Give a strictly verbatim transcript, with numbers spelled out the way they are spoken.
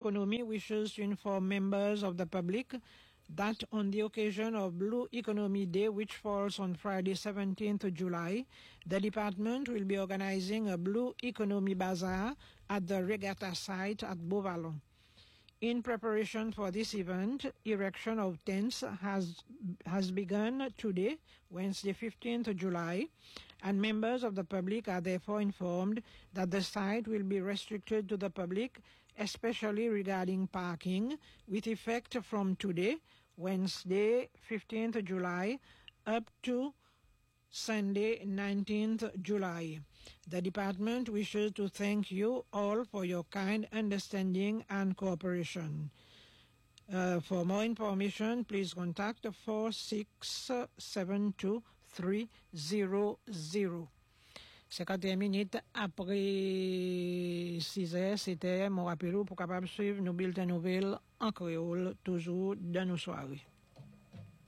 Economy wishes to inform members of the public that on the occasion of Blue Economy Day, which falls on Friday seventeenth of July, the department will be organizing a Blue Economy Bazaar at the Regatta site at Beauvallon. In preparation for this event, erection of tents has has begun today, Wednesday fifteenth of July, and members of the public are therefore informed that the site will be restricted to the public, especially regarding parking, with effect from today, Wednesday fifteenth of July, up to Sunday nineteenth of July. The department wishes to thank you all for your kind understanding and cooperation. Uh, for more information, please contact four six seven two three zero zero. cinquante minutes après six heures, c'était mon rappel pour capable suivre nos bulletins nouvelles en créole, toujours dans nos soirées.